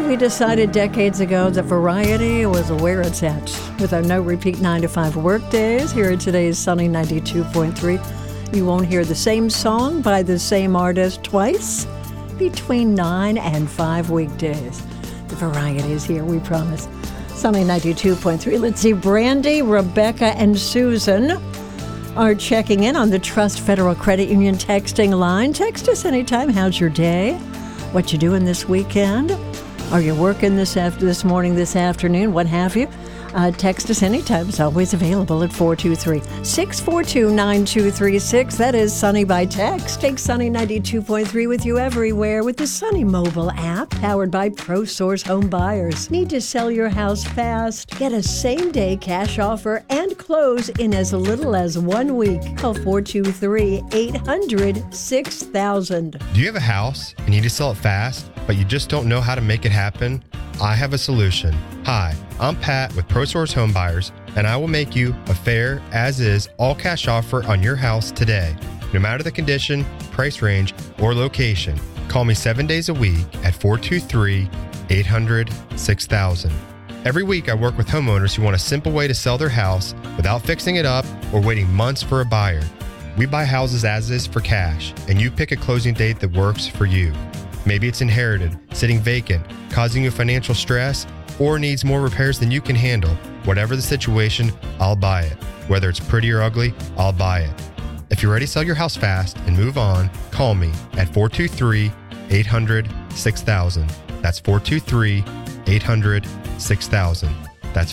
We decided decades ago that variety was where it's at. With our no-repeat 9-to-5 workdays, here at today's Sunny 92.3, you won't hear the same song by the same artist twice between 9 and 5 weekdays. The variety is here, we promise. Sunny 92.3. Let's see, Brandy, Rebecca, and Susan are checking in on the Trust Federal Credit Union texting line. Text us anytime. How's your day? What you doing this weekend? Are you working this morning, this afternoon? What have you? Text us anytime. It's always available at 423-642-9236. That is Sunny by Text. Take Sunny 92.3 with you everywhere with the Sunny mobile app powered by ProSource Home Buyers. Need to sell your house fast? Get a same-day cash offer and close in as little as 1 week. Call 423-800-6000. Do you have a house and need to sell it fast, but you just don't know how to make it happen? I have a solution. Hi, I'm Pat with ProSource Home Buyers, and I will make you a fair, as-is, all-cash offer on your house today. No matter the condition, price range, or location, call me 7 days a week at 423-800-6000. Every week, I work with homeowners who want a simple way to sell their house without fixing it up or waiting months for a buyer. We buy houses as is for cash, and you pick a closing date that works for you. Maybe it's inherited, sitting vacant, causing you financial stress, or needs more repairs than you can handle. Whatever the situation, I'll buy it. Whether it's pretty or ugly, I'll buy it. If you're ready to sell your house fast and move on, call me at 423-800-6000. That's 423-800-6000. That's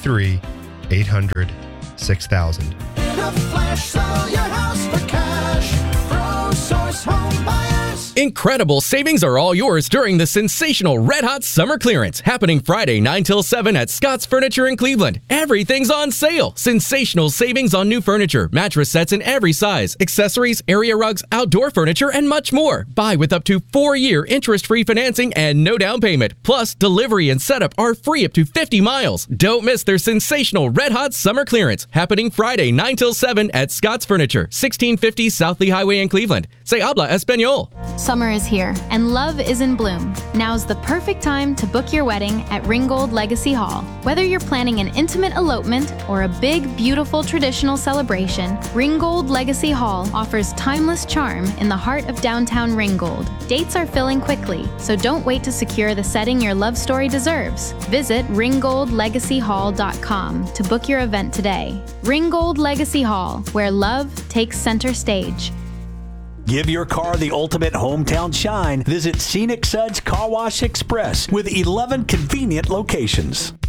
423-800-6000. In a flash, sell your house for cash. ProSource Home Buyers. Incredible savings are all yours during the sensational Red Hot Summer Clearance happening Friday 9 till 7 at Scott's Furniture in Cleveland. Everything's on sale. Sensational savings on new furniture, mattress sets in every size, accessories, area rugs, outdoor furniture, and much more. Buy with up to 4-year interest-free financing and no down payment. Plus, delivery and setup are free up to 50 miles. Don't miss their sensational Red Hot Summer Clearance happening Friday 9 till 7 at Scott's Furniture, 1650 South Lee Highway in Cleveland. Se habla español. Summer is here, and love is in bloom. Now's the perfect time to book your wedding at Ringgold Legacy Hall. Whether you're planning an intimate elopement or a big, beautiful traditional celebration, Ringgold Legacy Hall offers timeless charm in the heart of downtown Ringgold. Dates are filling quickly, so don't wait to secure the setting your love story deserves. Visit ringgoldlegacyhall.com to book your event today. Ringgold Legacy Hall, where love takes center stage. Give your car the ultimate hometown shine. Visit Scenic Suds Car Wash Express with 11 convenient locations.